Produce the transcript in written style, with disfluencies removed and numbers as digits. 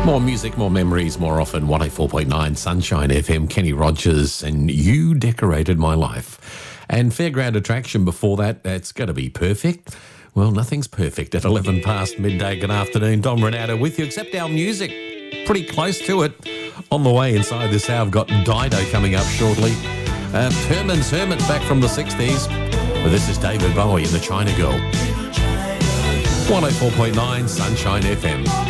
More music, more memories, more often. 104.9 Sunshine FM, Kenny Rogers, and You Decorated My Life. And Fairground Attraction before that, that's going to be perfect. Well, nothing's perfect at 11 past midday. Good afternoon. Dom Renato with you, except our music, pretty close to it. On the way inside this hour, I've got Dido coming up shortly. Herman's Hermits back from the 60s. Well, this is David Bowie and the China Girl. 104.9 Sunshine FM.